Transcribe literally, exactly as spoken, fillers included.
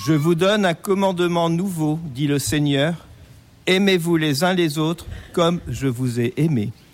Je vous donne un commandement nouveau, dit le Seigneur. Aimez-vous les uns les autres comme je vous ai aimés.